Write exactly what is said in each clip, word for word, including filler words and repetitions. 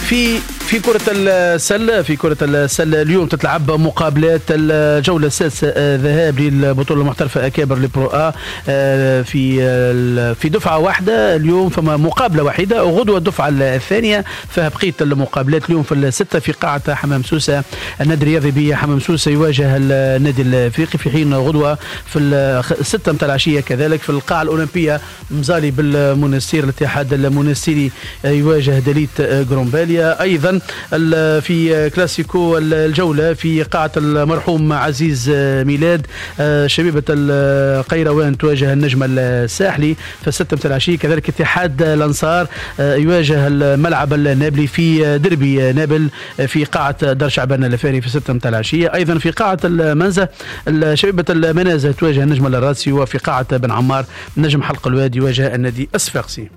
في في كرة السلة في كرة السلة اليوم تتلعب مقابلات الجولة السادسة ذهاب للبطولة المحترفة أكابر لبرو آ في في دفعة واحدة. اليوم فما مقابلة واحدة، وغدوة الدفعة الثانية فبقية المقابلات اليوم في الستة في قاعة حمام سوسة. النادي الرياضي بحمام سوسة يواجه النادي الافريقي، في حين غدوة في الستة متاع العشية كذلك في القاعة الأولمبية مزالي بالمنستير الاتحاد المنستيري يواجه دليت جرومباليا. أيضا في كلاسيكو الجولة في قاعة المرحوم عزيز ميلاد شبيبة القيروان تواجه النجم الساحلي في الستة متاع العشية. كذلك اتحاد الأنصار يواجه الملعب النابلي في دربي نابل في قاعة دار شعبان الفاري في الستة متاع العشية. أيضا في قاعة المنزه شبيبة المنازه تواجه النجم الراسي، وفي قاعة بن عمار نجم حلق الوادي يواجه النادي الصفاقسي.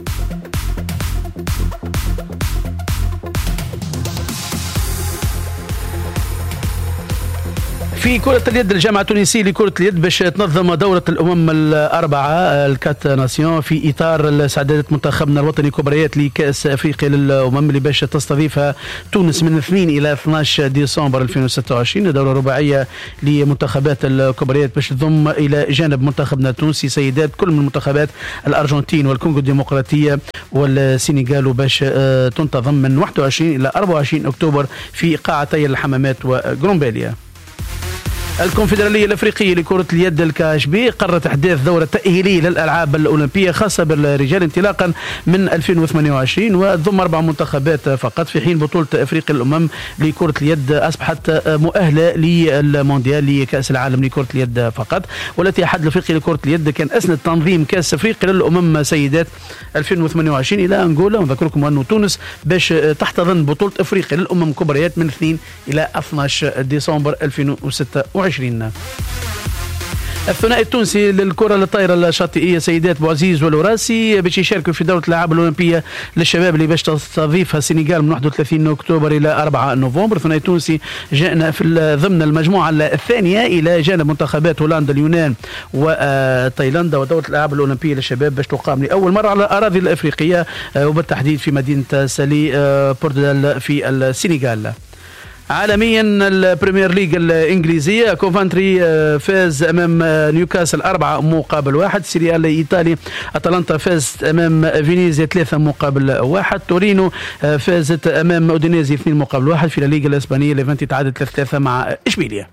في كرة اليد الجامعة التونسية لكرة اليد باش تنظم دورة الأمم الأربعة الكات ناسيون في إطار الاستعدادات منتخبنا الوطني كبريات لكأس أفريقيا للأمم اللي باش تستضيفها تونس من اثنين إلى اثني عشر ديسمبر ألفين وستة وعشرين. دورة رباعية لمنتخبات الكبريات باش تضم إلى جانب منتخبنا التونسي سيدات كل من منتخبات الأرجنتين والكونغو الديمقراطية والسنغال، وباش تنتظم من واحد وعشرين إلى أربعة وعشرين أكتوبر في قاعتي الحمامات وجرومباليا. الكونفدرالية الأفريقية لكرة اليد الكاش بي قررت إحداث دورة تأهيلية للألعاب الأولمبية خاصة بالرجال انطلاقا من ألفين وثمانية وعشرين وتضم أربع منتخبات فقط، في حين بطولة أفريقيا الأمم لكرة اليد أصبحت مؤهلة للمونديال لكأس العالم لكرة اليد فقط. والاتحاد الأفريقي لكرة اليد كان أسند تنظيم كأس أفريقيا للأمم سيدات ألفين وثمانية وعشرين إلى أنغولا، ونذكركم أنه تونس باش تحتضن بطولة أفريقيا للأمم كبريات من اثنين إلى اثني عشر ديسمبر ألفين وستة وعشرين. الثنائي التونسي للكرة الطائرة الشاطئية سيدات بوعزيز والوراسي باش يشاركوا في دورة الألعاب الأولمبية للشباب اللي باش تستضيفها السنغال من واحد وثلاثين أكتوبر إلى أربعة نوفمبر. الثنائي التونسي جاءنا في ضمن المجموعة الثانية إلى جانب منتخبات هولندا اليونان وتايلاندا، ودورة الألعاب الأولمبية للشباب باش تقام لأول مرة على الأراضي الأفريقية وبالتحديد في مدينة سالي بوردال في السنغال. عالميا البريمير ليج الانجليزيه كوفانتري فاز امام نيوكاسل أربعة مقابل واحد. سيريا الايطالي اتلانتا فاز امام فينيزيا ثلاثة مقابل واحد. تورينو فازت امام اودينيزي اثنين مقابل واحد. في الليغا الاسبانيه ليفانتي تعادل ثلاثة ثلاثة مع اشبيليا.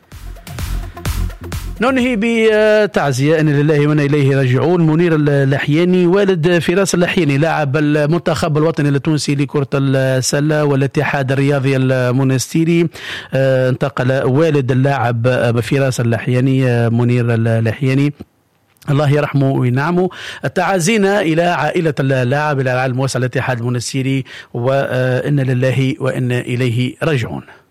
ننهي بتعزية أن لله وإنا إليه راجعون. منير اللحياني والد فراس اللحياني لاعب المنتخب الوطني التونسي لكرة السلة والاتحاد الرياضي المنستيري، انتقل والد اللاعب فراس اللحياني منير اللحياني الله يرحمه وينعمه. تعازينا إلى عائلة اللاعب إلى العالم الموسع الاتحاد المنستيري، وإن لله وإنا إليه راجعون.